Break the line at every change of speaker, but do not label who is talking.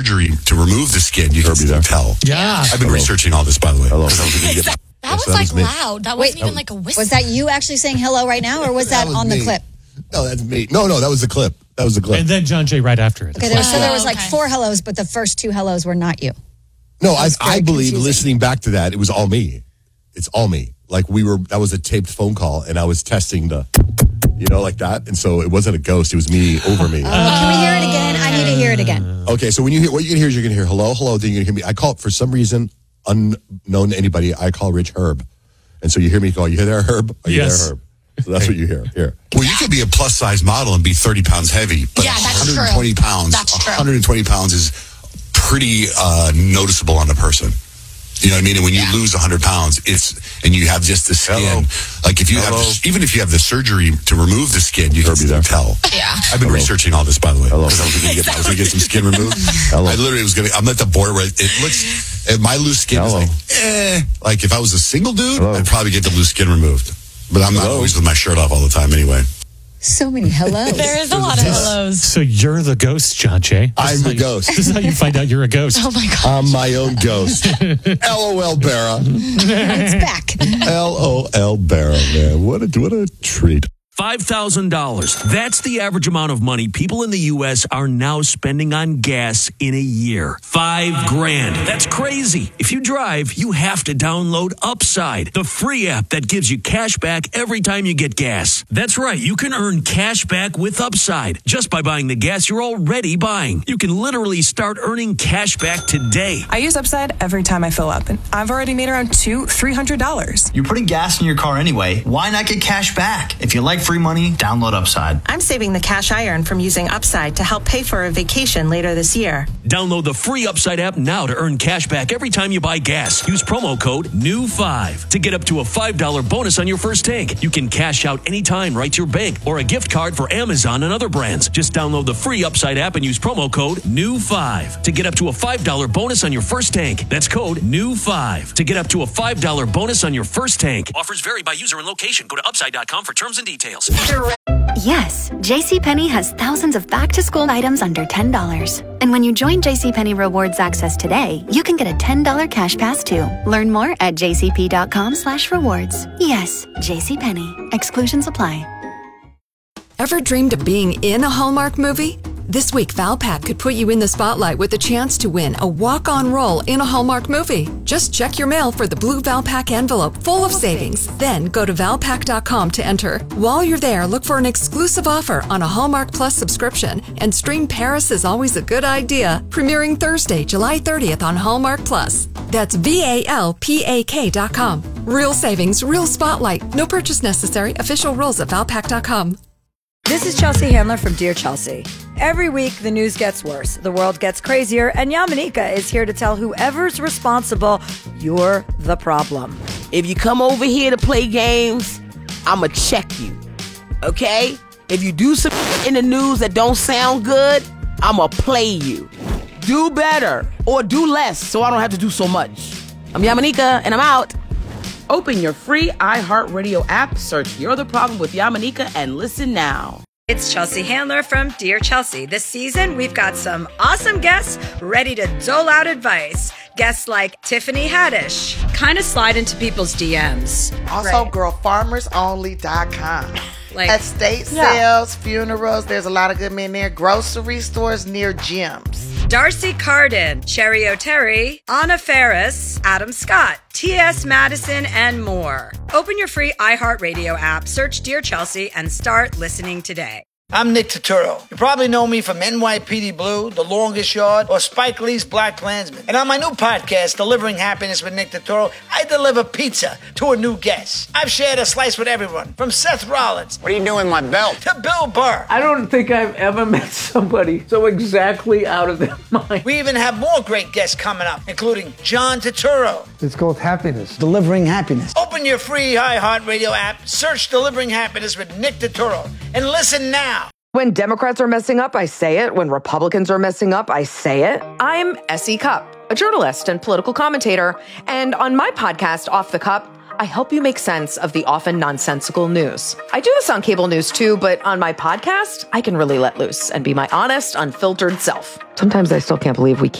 surgery to remove the skin, you can still tell.
Yeah.
I've been researching all this, by the way.
Hello.
That was like loud. That wasn't even like a whisper.
Was that you actually saying hello right now, or was that on the clip?
No, that's me. No, that was the clip.
And then John Jay right after it.
Okay, there was like 4 hellos, but the first 2 hellos were not you.
No, I believe
confusing.
listening back to that, it was all me. It's all me. Like that was a taped phone call, and I was testing like that. And so it wasn't a ghost. It was me over me.
Can we hear it again? I need to hear it again.
Okay, so when you hear, what you're going to hear is you're going to hear hello, then you're going to hear me. I call it, for some reason, unknown to anybody, I call Rich Herb. And so you hear me call, you hear there, Herb? Are you there, Herb? So that's what you hear. Here.
Well, you could be a plus-size model and be 30 pounds heavy. But
Yeah, that's
120
true.
pounds.
That's true.
120 pounds is pretty noticeable on a person. You know what I mean? And when you lose 100 pounds, and you have just the skin, like if you have, even if you have the surgery to remove the skin, you can still tell.
Yeah.
I've been researching all this, by the way, because I was going to get some skin removed. I literally I'm at the border where it looks, my loose skin is like if I was a single dude, I'd probably get the loose skin removed. But I'm not always with my shirt off all the time anyway.
So many hellos.
There is a lot of hellos.
So you're the ghost, John Jay.
I'm the ghost.
This is how you find out you're a ghost.
Oh my God.
I'm my own ghost. LOL Barra.
It's back.
LOL Barra, man. What a treat.
$5,000. That's the average amount of money people in the U.S. are now spending on gas in a year. $5,000. That's crazy. If you drive, you have to download Upside, the free app that gives you cash back every time you get gas. That's right. You can earn cash back with Upside just by buying the gas you're already buying. You can literally start earning cash back today.
I use Upside every time I fill up, and I've already made around $200-$300.
You're putting gas in your car anyway. Why not get cash back? If you like free money, download Upside.
I'm saving the cash I earn from using Upside to help pay for a vacation later this year.
Download the free Upside app now to earn cash back every time you buy gas. Use promo code NEW5 to get up to a $5 bonus on your first tank. You can cash out anytime right to your bank or a gift card for Amazon and other brands. Just download the free Upside app and use promo code NEW5 to get up to a $5 bonus on your first tank. That's code NEW5 to get up to a $5 bonus on your first tank. Offers vary by user and location. Go to upside.com for terms and details.
Yes, JCPenney has thousands of back-to-school items under $10. And when you join JCPenney Rewards Access today, you can get a $10 cash pass too. Learn more at jcp.com/rewards. Yes, JCPenney. Exclusions apply.
Ever dreamed of being in a Hallmark movie? This week, Valpak could put you in the spotlight with the chance to win a walk-on role in a Hallmark movie. Just check your mail for the blue Valpak envelope full of savings. Then go to valpak.com to enter. While you're there, look for an exclusive offer on a Hallmark Plus subscription and stream Paris is Always a Good Idea, premiering Thursday, July 30th on Hallmark Plus. That's VALPAK.com. Real savings, real spotlight. No purchase necessary. Official rules at valpak.com.
This is Chelsea Handler from Dear Chelsea. Every week, the news gets worse, the world gets crazier, and Yamanika is here to tell whoever's responsible, you're the problem.
If you come over here to play games, I'ma check you, okay? If you do some in the news that don't sound good, I'ma play you. Do better, or do less, so I don't have to do so much. I'm Yamanika, and I'm out. Open your free iHeartRadio app, search You're the Problem with Yamanika, and listen now.
It's Chelsea Handler from Dear Chelsea. This season, we've got some awesome guests ready to dole out advice. Guests like Tiffany Haddish, kind of slide into people's DMs.
Also, girlfarmersonly.com.
Like
estate sales, funerals, there's a lot of good men there. Grocery stores near gyms.
Darcy Carden, Cherry O'Terry, Anna Ferris, Adam Scott, T.S. Madison, and more. Open your free iHeartRadio app, search Dear Chelsea, and start listening today.
I'm Nick Turturro. You probably know me from NYPD Blue, The Longest Yard, or Spike Lee's Black Klansman. And on my new podcast, Delivering Happiness with Nick Turturro, I deliver pizza to a new guest. I've shared a slice with everyone, from Seth Rollins.
What are you doing with my belt?
To Bill Burr.
I don't think I've ever met somebody so exactly out of their mind.
We even have more great guests coming up, including John Turturro.
It's called Happiness. Delivering Happiness.
Open your free iHeartRadio app, search Delivering Happiness with Nick Turturro, and listen now.
When Democrats are messing up, I say it. When Republicans are messing up, I say it. I'm S.E. Cupp, a journalist and political commentator. And on my podcast, Off the Cup, I help you make sense of the often nonsensical news. I do this on cable news too, but on my podcast, I can really let loose and be my honest, unfiltered self. Sometimes I still can't believe we